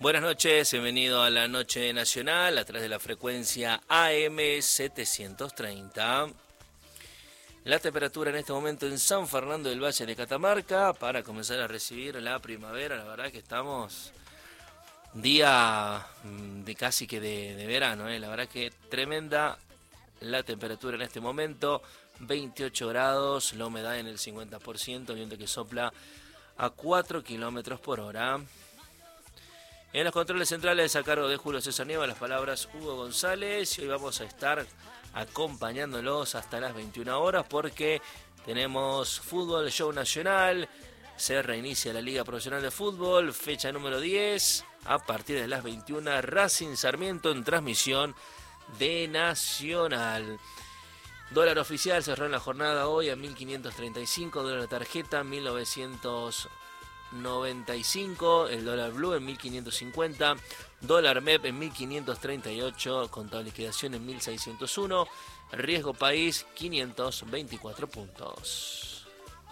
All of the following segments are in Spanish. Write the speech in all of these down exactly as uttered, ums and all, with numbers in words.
Buenas noches, bienvenido a la Noche Nacional a través de la frecuencia A M setecientos treinta. La temperatura en este momento en San Fernando del Valle de Catamarca para comenzar a recibir la primavera. La verdad que estamos día de casi que de, de verano, ¿eh? La verdad que tremenda la temperatura en este momento, veintiocho grados, la humedad en el cincuenta por ciento, viento que sopla a cuatro kilómetros por hora. En los controles centrales a cargo de Julio César Nieva, las palabras Hugo González, y hoy vamos a estar acompañándolos hasta las veintiuna horas porque tenemos fútbol, show nacional, se reinicia la Liga Profesional de Fútbol, fecha número diez, a partir de las veintiuna, Racing Sarmiento en transmisión de Nacional. Dólar oficial cerró en la jornada hoy a mil quinientos treinta y cinco, dólar tarjeta mil novecientos noventa y cinco, el dólar blue en mil quinientos cincuenta, dólar M E P en mil quinientos treinta y ocho, contado liquidación en mil seiscientos uno, riesgo país quinientos veinticuatro puntos.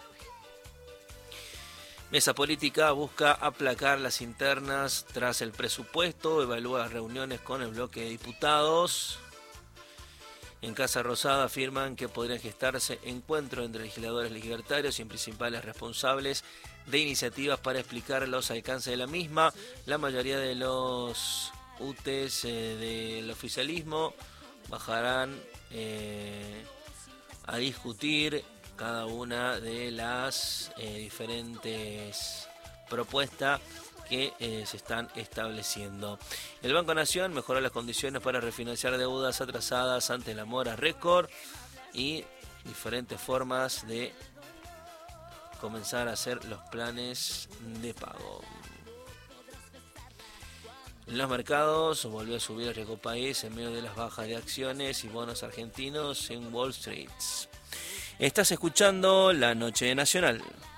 Mesa política busca aplacar las internas tras el presupuesto, evalúa reuniones con el bloque de diputados. En Casa Rosada afirman que podrían gestarse encuentros entre legisladores libertarios y principales responsables de iniciativas para explicar los alcances de la misma. La mayoría de los U T Es eh, del oficialismo bajarán eh, a discutir cada una de las eh, diferentes propuestas que eh, se están estableciendo. El Banco Nación mejoró las condiciones para refinanciar deudas atrasadas ante la mora récord y diferentes formas de comenzar a hacer los planes de pago. En los mercados volvió a subir el riesgo país en medio de las bajas de acciones y bonos argentinos en Wall Street. Estás escuchando La Noche Nacional.